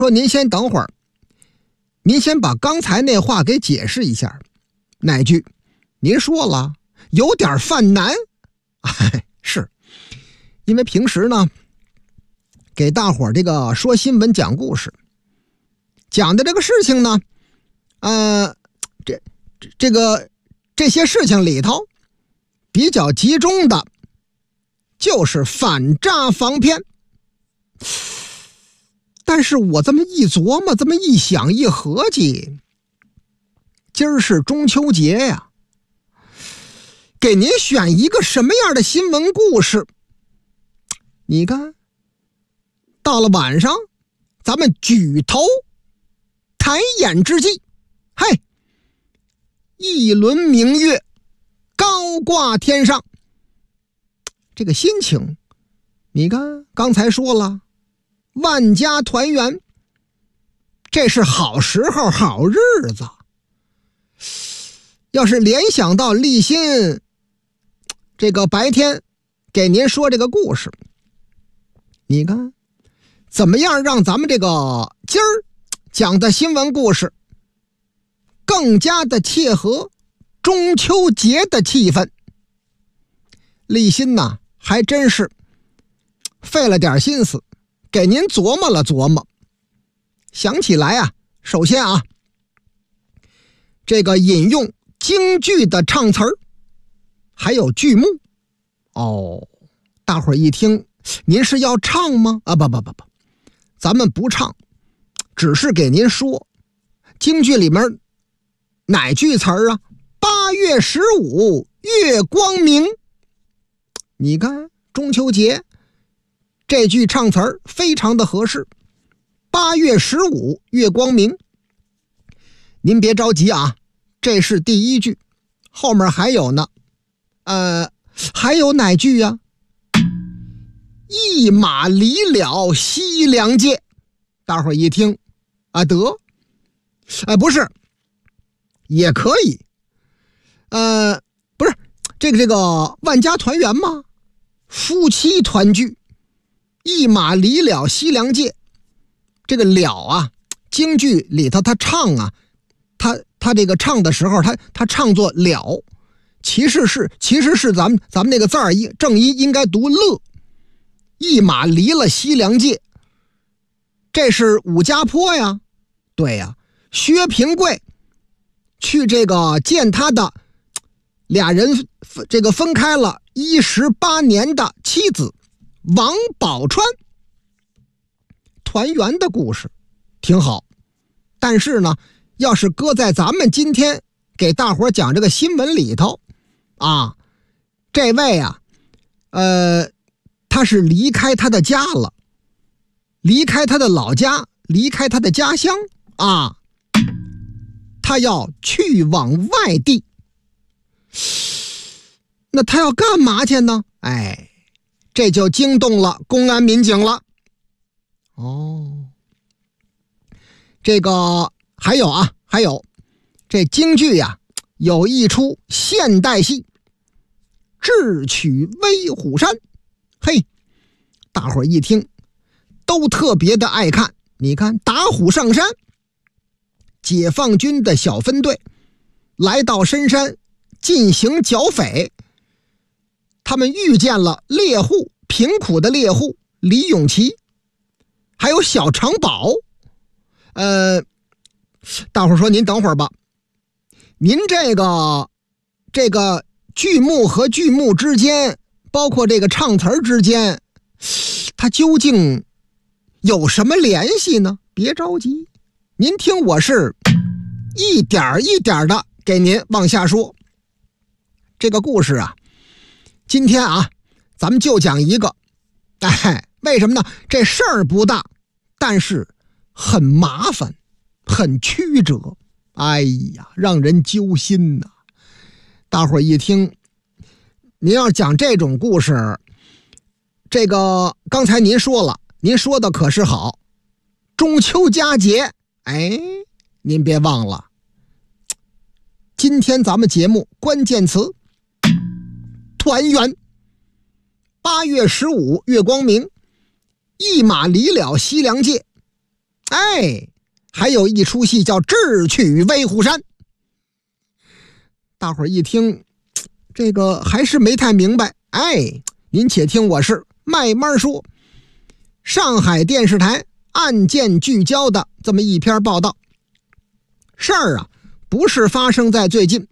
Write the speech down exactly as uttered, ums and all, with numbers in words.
说您先等会儿，您先把刚才那话给解释一下。哪句？您说了，有点犯难。哎，是因为平时呢，给大伙儿这个说新闻讲故事，讲的这个事情呢，呃，这这个这些事情里头比较集中的，就是反诈防骗。但是我这么一琢磨，这么一想一合计，今儿是中秋节呀，给您选一个什么样的新闻故事？你看，到了晚上，咱们举头抬眼之际，嘿，一轮明月高挂天上。这个心情，你看刚才说了，万家团圆，这是好时候好日子。要是联想到立新这个白天给您说这个故事，你看怎么样让咱们这个今儿讲的新闻故事更加的切合中秋节的气氛。立新呐，还真是费了点心思给您琢磨了琢磨。想起来啊，首先啊，这个引用京剧的唱词儿，还有剧目。哦，大伙儿一听，您是要唱吗？啊，不不不不，咱们不唱，只是给您说京剧里面哪句词儿啊？八月十五月光明。你看中秋节这句唱词儿非常的合适。八月十五月光明，您别着急啊，这是第一句，后面还有呢。呃，还有哪句呀？一马离了西凉界。大伙儿一听啊，得，呃，不是，也可以，呃，不是这个这个万家团圆吗？夫妻团聚，一马离了西凉界。这个了啊，京剧里头他唱啊，他他这个唱的时候，他他唱作了，其实是其实是咱们咱们那个字儿音正音应该读乐。一马离了西凉界，这是武家坡呀，对呀，薛平贵去这个见他的俩人这个分开了一十八年的妻子王宝钏。团圆的故事挺好，但是呢，要是搁在咱们今天给大伙讲这个新闻里头啊，这位啊，呃，他是离开他的家了，离开他的老家，离开他的家乡啊，他要去往外地。那他要干嘛去呢？哎，这就惊动了公安民警了。哦，这个还有啊，还有这京剧呀、啊，有一出现代戏《智取威虎山》。嘿，大伙儿一听都特别的爱看。你看，打虎上山，解放军的小分队来到深山进行剿匪，他们遇见了猎户，贫苦的猎户李永琪，还有小长宝。呃，大伙儿说您等会儿吧，您这个这个剧目和剧目之间，包括这个唱词儿之间，它究竟有什么联系呢？别着急，您听我是一点一点的给您往下说。这个故事啊，今天啊，咱们就讲一个。哎，为什么呢？这事儿不大，但是很麻烦，很曲折。哎呀，让人揪心呐！大伙儿一听，您要讲这种故事，这个刚才您说了，您说的可是好，中秋佳节，哎，您别忘了，今天咱们节目关键词团圆。八月十五月光明，一马离了西凉界。 哎，还有一出戏叫《智取威虎山》。大伙儿一听，这个还是没太明白。哎，您且听我是慢慢说。上海电视台案件聚焦的这么一篇报道，事儿啊不是发生在最近，